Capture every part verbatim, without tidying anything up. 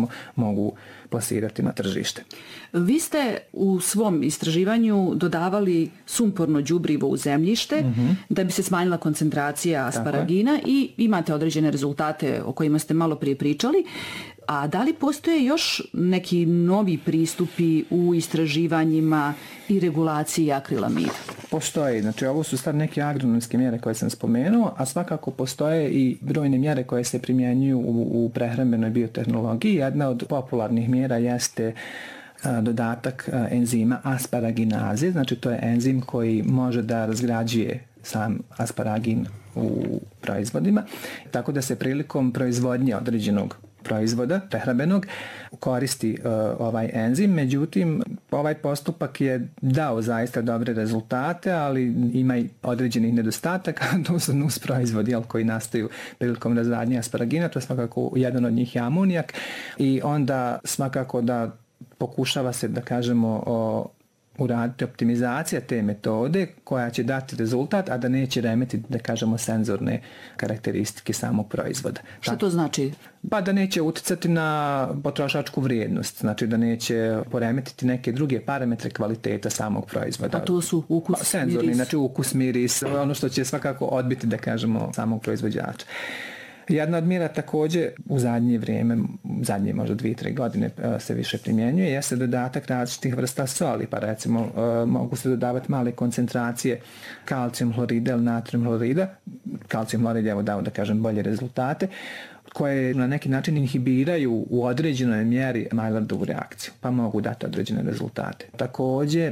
recimo mogu plasirati na tržište. Vi ste u svom istraživanju dodavali sumporno đubrivo u zemljište mm-hmm. da bi se smanjila koncentracija asparagina i imate određene rezultate o kojima ste malo prije pričali. A da li postoje još neki novi pristupi u istraživanjima i regulaciji akrilamida? Postoje. Znači, ovo su sad neke agronomske mjere koje sam spomenuo, a svakako postoje i brojne mjere koje se primjenjuju u, u prehrambenoj biotehnologiji. Jedna od popularnih mjera jeste a, dodatak a, enzima asparaginaze. Znači, to je enzim koji može da razgrađuje sam asparagin u proizvodima, tako da se prilikom proizvodnje određenog proizvoda prehrambenog koristi uh, ovaj enzim. Međutim, ovaj postupak je dao zaista dobre rezultate, ali ima i određenih nedostataka. To su nus proizvodi jel, koji nastaju prilikom razradnje asparagina. To je svakako jedan od njih je amonijak i onda svakako da pokušava se da kažemo o uraditi optimizacija te metode koja će dati rezultat, a da neće remetiti, da kažemo, senzorne karakteristike samog proizvoda. Što to znači? Pa da neće uticati na potrošačku vrijednost, znači da neće poremetiti neke druge parametre kvaliteta samog proizvoda. A to su ukus, pa, senzorni, miris? Znači ukus, miris, ono što će svakako odbiti, da kažemo, samog proizvođača. Jedna od mjera također u zadnje vrijeme, zadnje možda dvije, tri godine se više primjenjuje, jeste dodatak različitih vrsta soli, pa recimo mogu se dodavati male koncentracije kalcijum hlorida ili natrium hlorida. Kalcijum hlorid je dao, da kažem, bolje rezultate, koje na neki način inhibiraju u određenoj mjeri Maillardovu reakciju, pa mogu dati određene rezultate. Također,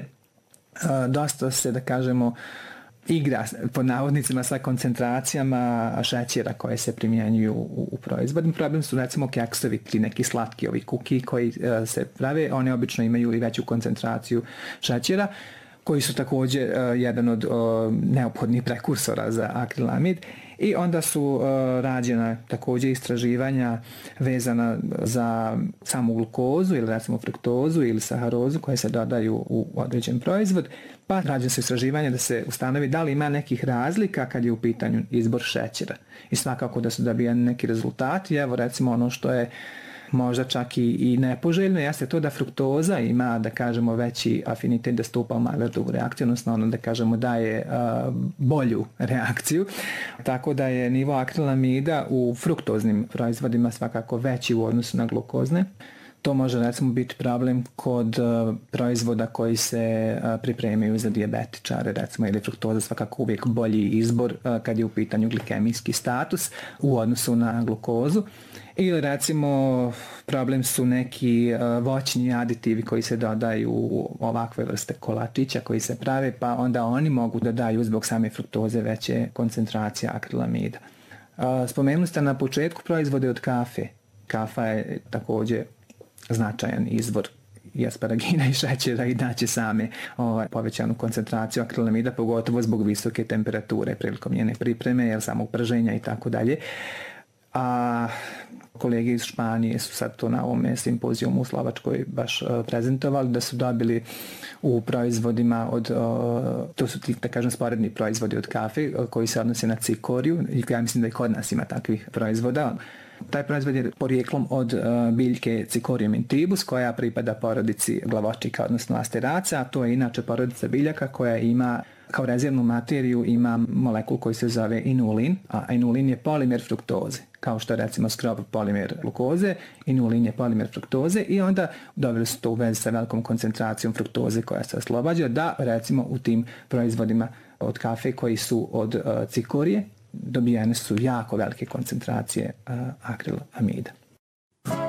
dosta se, da kažemo, igra pod navodnicima sa koncentracijama šećera koje se primjenjuju u, u proizvodima. Problem su recimo keksovi ili neki slatki ovi kuki koji uh, se prave, one obično imaju i veću koncentraciju šećera koji su također uh, jedan od uh, neophodnih prekursora za akrilamid. I onda su uh, rađena također istraživanja vezana za samu glukozu ili recimo fruktozu ili saharozu koje se dodaju u određen proizvod. Pa rađene su istraživanja da se ustanovi da li ima nekih razlika kad je u pitanju izbor šećera. I svakako da su dobijeni neki rezultati. Evo recimo ono što je možda čak i, i nepoželjno jeste to da fruktoza ima, da kažemo, veći afinitet da stupa u Maillardovu reakciju, odnosno ono da kažemo daje uh, bolju reakciju. Tako da je nivo akrilamida u fruktoznim proizvodima svakako veći u odnosu na glukozne. To može recimo biti problem kod uh, proizvoda koji se uh, pripremaju za dijabetičare, recimo, ili fruktoza svakako uvijek bolji izbor uh, kad je u pitanju glikemijski status u odnosu na glukozu. Ili recimo problem su neki uh, voćni aditivi koji se dodaju u ovakve vrste kolačića koji se prave, pa onda oni mogu da daju zbog same fruktoze veće koncentracije akrilamida. Uh, spomenuli ste na početku proizvode od kafe. Kafa je također značajan izvor i asparagina i šećera i daće same ovaj, povećanu koncentraciju akrilamida, pogotovo zbog visoke temperature prilikom njene pripreme, jer samog prženja i tako dalje. A kolege iz Španije su sad to na ovome simpozijumu u Slovačkoj baš uh, prezentovali, da su dobili u proizvodima od, uh, to su ti, da kažem, sporedni proizvodi od kafe uh, koji se odnose na cikoriju, i ja mislim da i kod nas ima takvih proizvoda. Taj proizvod je porijeklom od uh, biljke Cicorium intybus koja pripada porodici glavočika, odnosno asteraca, a to je inače porodica biljaka koja ima kao rezervnu materiju ima molekul koji se zove inulin, a inulin je polimer fruktoze, kao što je recimo skrob polimer glukoze, inulin je polimer fruktoze i onda doveli su to u vezi sa velikom koncentracijom fruktoze koja se oslobađa, da recimo u tim proizvodima od kafe koji su od uh, cikorije dobijene su jako velike koncentracije uh, akrilamida.